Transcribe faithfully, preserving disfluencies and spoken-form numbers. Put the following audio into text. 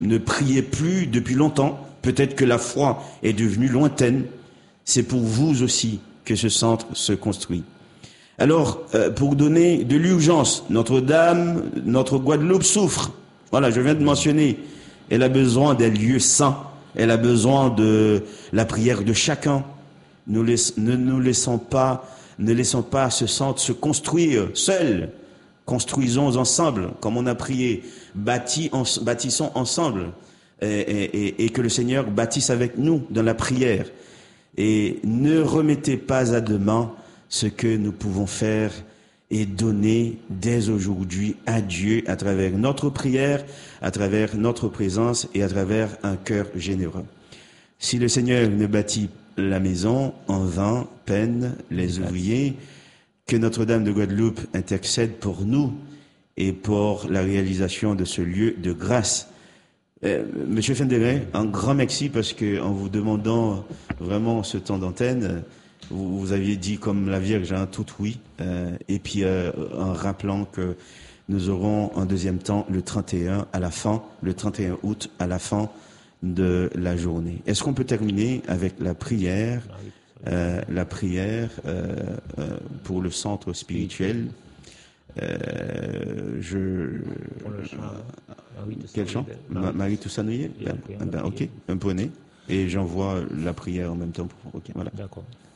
ne priez plus depuis longtemps, peut-être que la foi est devenue lointaine, c'est pour vous aussi que ce centre se construit. Alors, euh, pour donner de l'urgence, Notre-Dame, notre Guadeloupe souffre. Voilà, je viens de mentionner, elle a besoin d'un lieu saint, elle a besoin de la prière de chacun. Nous laisse, ne nous laissons pas, ne laissons pas ce centre se construire seul. Construisons ensemble, comme on a prié, bâtis en, bâtissons ensemble, et, et, et que le Seigneur bâtisse avec nous dans la prière. Et ne remettez pas à demain ce que nous pouvons faire et donner dès aujourd'hui à Dieu à travers notre prière, à travers notre présence et à travers un cœur généreux. Si le Seigneur ne bâtit la maison, en vain peinent les ouvriers. Que Notre-Dame de Guadeloupe intercède pour nous et pour la réalisation de ce lieu de grâce. Euh, Monsieur Fenderet, un grand merci parce que en vous demandant vraiment ce temps d'antenne, vous, vous aviez dit comme la Vierge un tout oui, euh, et puis euh, en rappelant que nous aurons un deuxième temps le trente et un à la fin, le trente et un août à la fin de la journée. Est-ce qu'on peut terminer avec la prière? Euh, la prière euh, euh, pour le centre spirituel. Euh, je. Pour le chant. Euh, quel chant? Marie Toussaint-Nouillet. Ben, ben, ok, un poney. Et j'envoie la prière en même temps. Pour, ok, voilà. D'accord.